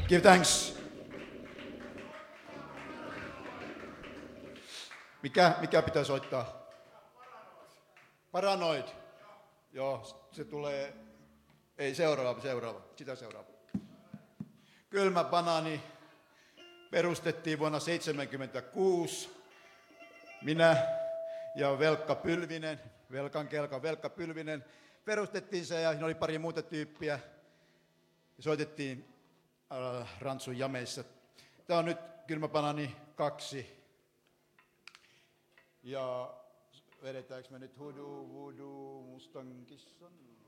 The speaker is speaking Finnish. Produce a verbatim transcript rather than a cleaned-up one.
Give thanks. Mikä, mikä pitää soittaa? Paranoid. Joo, se tulee. Ei, seuraava, seuraava. Sitä seuraava. Kylmä banaani perustettiin vuonna seitsemänkymmentäkuusi. Minä ja Velkka Pylvinen, Velkan Kelkan Velkka Pylvinen, perustettiin se ja siinä oli pari muuta tyyppiä. Soitettiin äh, Rantsun jameissa. Tämä on nyt Kylmä banaani kaksi. Ja vedetäänkö me nyt Hudu, Vudu, Mustan kissan?